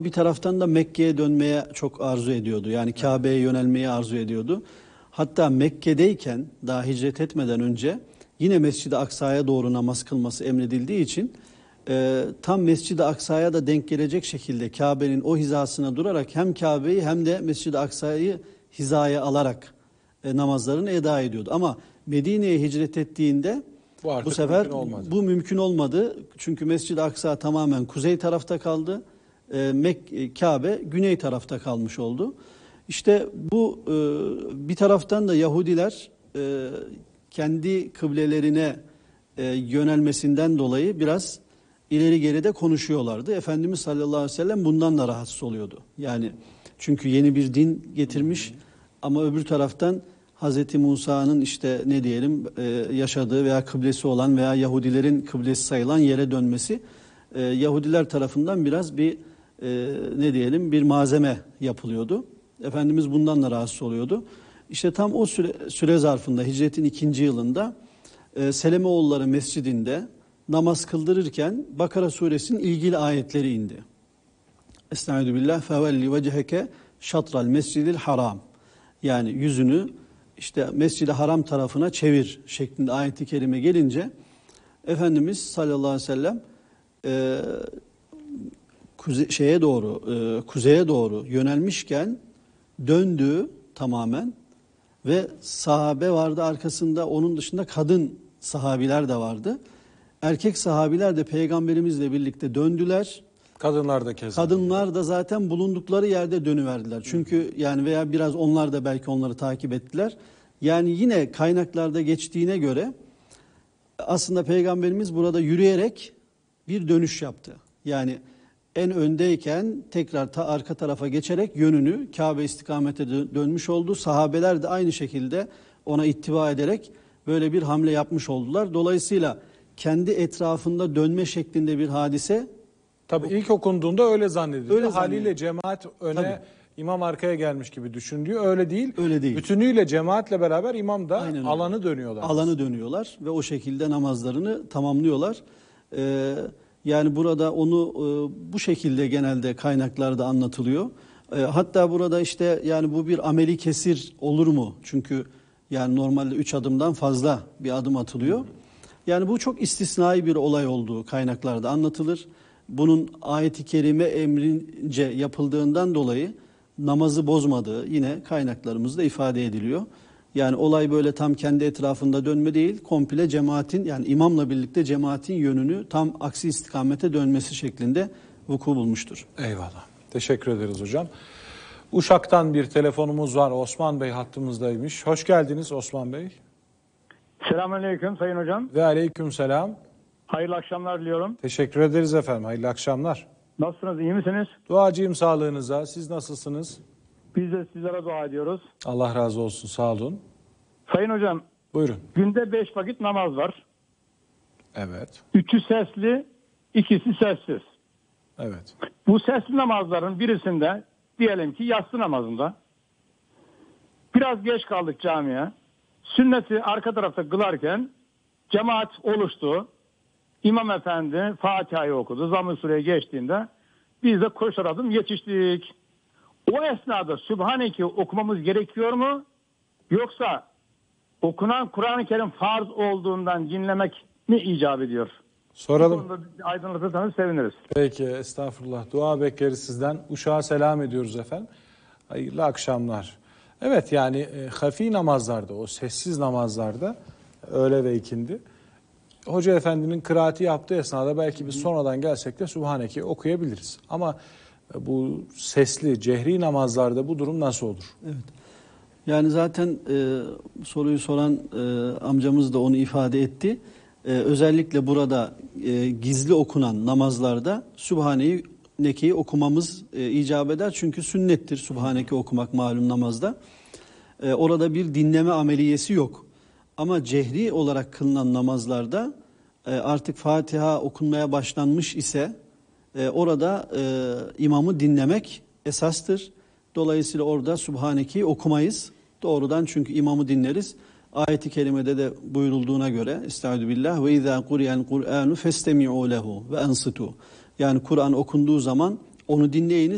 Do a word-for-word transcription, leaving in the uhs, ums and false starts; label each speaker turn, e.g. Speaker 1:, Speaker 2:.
Speaker 1: Bir taraftan da Mekke'ye dönmeye çok arzu ediyordu. Yani Kabe'ye yönelmeyi arzu ediyordu. Hatta Mekke'deyken daha hicret etmeden önce yine Mescid-i Aksa'ya doğru namaz kılması emredildiği için e, tam Mescid-i Aksa'ya da denk gelecek şekilde Kabe'nin o hizasına durarak hem Kabe'yi hem de Mescid-i Aksa'yı hizaya alarak e, namazlarını eda ediyordu. Ama Medine'ye hicret ettiğinde bu, bu sefer mümkün bu mümkün olmadı. Çünkü Mescid-i Aksa tamamen kuzey tarafta kaldı. E, Mek Kabe güney tarafta kalmış oldu. İşte bu e, bir taraftan da Yahudiler e, kendi kıblelerine e, yönelmesinden dolayı biraz ileri geride konuşuyorlardı. Efendimiz sallallahu aleyhi ve sellem bundan da rahatsız oluyordu. Yani çünkü yeni bir din getirmiş ama öbür taraftan Hazreti Musa'nın işte ne diyelim e, yaşadığı veya kıblesi olan veya Yahudilerin kıblesi sayılan yere dönmesi e, Yahudiler tarafından biraz bir e, ne diyelim bir malzeme yapılıyordu. Efendimiz bundan da rahatsız oluyordu. İşte tam o süre, süre zarfında hicretin ikinci yılında e, Selemeoğulları Mescidinde namaz kıldırırken Bakara suresinin ilgili ayetleri indi. Estaizu billah fevelli vecheke şatral mescidil haram. Yani yüzünü işte Mescid-i Haram tarafına çevir şeklinde ayet-i kerime gelince Efendimiz sallallahu aleyhi ve sellem e, kuze, şeye doğru e, kuzeye doğru yönelmişken döndü tamamen ve sahabe vardı arkasında, onun dışında kadın sahabiler de vardı. Erkek sahabiler de peygamberimizle birlikte döndüler.
Speaker 2: Kadınlar da keza.
Speaker 1: Kadınlar da zaten bulundukları yerde dönüverdiler. Çünkü yani veya biraz onlar da belki onları takip ettiler. Yani yine kaynaklarda geçtiğine göre aslında peygamberimiz burada yürüyerek bir dönüş yaptı. Yani en öndeyken tekrar ta arka tarafa geçerek yönünü Kabe istikamete dönmüş oldu. Sahabeler de aynı şekilde ona ittiba ederek böyle bir hamle yapmış oldular. Dolayısıyla kendi etrafında dönme şeklinde bir hadise.
Speaker 2: Tabii ilk okunduğunda öyle zannedildi.
Speaker 1: Öyle
Speaker 2: Haliyle cemaat öne, tabii, imam arkaya gelmiş gibi düşündüğü öyle değil.
Speaker 1: Öyle değil.
Speaker 2: Bütünüyle cemaatle beraber imam da
Speaker 1: aynen
Speaker 2: alanı
Speaker 1: öyle.
Speaker 2: dönüyorlar.
Speaker 1: Alanı dönüyorlar ve o şekilde namazlarını tamamlıyorlar. Ee, yani burada onu e, bu şekilde genelde kaynaklarda anlatılıyor. E, hatta burada işte yani bu bir ameli kesir olur mu? Çünkü yani normalde üç adımdan fazla bir adım atılıyor. Yani bu çok istisnai bir olay olduğu kaynaklarda anlatılır. Bunun ayet-i kerime emrince yapıldığından dolayı namazı bozmadığı yine kaynaklarımızda ifade ediliyor. Yani olay böyle tam kendi etrafında dönme değil, komple cemaatin yani imamla birlikte cemaatin yönünü tam aksi istikamete dönmesi şeklinde vuku bulmuştur.
Speaker 2: Eyvallah. Teşekkür ederiz hocam. Uşak'tan bir telefonumuz var. Osman Bey hattımızdaymış. Hoş geldiniz Osman Bey.
Speaker 3: Selamünaleyküm Sayın Hocam.
Speaker 2: Ve aleykümselam.
Speaker 3: Hayırlı akşamlar diliyorum.
Speaker 2: Teşekkür ederiz efendim. Hayırlı akşamlar.
Speaker 3: Nasılsınız? İyi misiniz?
Speaker 2: Duacıyım sağlığınıza. Siz nasılsınız?
Speaker 3: Biz de sizlere dua ediyoruz.
Speaker 2: Allah razı olsun. Sağ olun.
Speaker 3: Sayın Hocam.
Speaker 2: Buyurun.
Speaker 3: Günde beş vakit namaz var.
Speaker 2: Evet.
Speaker 3: Üçü sesli, ikisi sessiz.
Speaker 2: Evet.
Speaker 3: Bu sesli namazların birisinde diyelim ki yatsı namazında biraz geç kaldık camiye. Sünneti arka tarafta kılarken cemaat oluştu. İmam Efendi Fatiha'yı okudu. Zamm-ı Sure'ye geçtiğinde biz de koşar adım yetiştik. O esnada Sübhaneke okumamız gerekiyor mu? Yoksa okunan Kur'an-ı Kerim farz olduğundan dinlemek mi icap ediyor?
Speaker 2: Soralım.
Speaker 3: Bu konuda aydınlatırsanız seviniriz.
Speaker 2: Peki, estağfurullah. Dua bekleriz sizden. Uşak'a selam ediyoruz efendim. Hayırlı akşamlar. Evet, yani e, hafi namazlarda, o sessiz namazlarda, öğle ve ikindi, Hoca Efendi'nin kıraati yaptığı esnada belki biz sonradan gelsek de Sübhaneke okuyabiliriz. Ama e, bu sesli, cehri namazlarda bu durum nasıl olur?
Speaker 1: Evet. Yani zaten e, soruyu soran e, amcamız da onu ifade etti. E, özellikle burada e, gizli okunan namazlarda Sübhaneke'yi okumamız e, icap eder. Çünkü sünnettir Sübhaneke okumak malum namazda. E, orada bir dinleme ameliyesi yok. Ama cehri olarak kılınan namazlarda e, artık Fatiha okunmaya başlanmış ise e, orada e, imamı dinlemek esastır. Dolayısıyla orada Sübhaneke'yi okumayız. Doğrudan çünkü imamı dinleriz. Ayet-i kerimede de buyurulduğuna göre Estaizu billah ve izâ kuriyel Kur'ânu festemi'û lehu ve ensitu. Yani Kur'an okunduğu zaman onu dinleyiniz.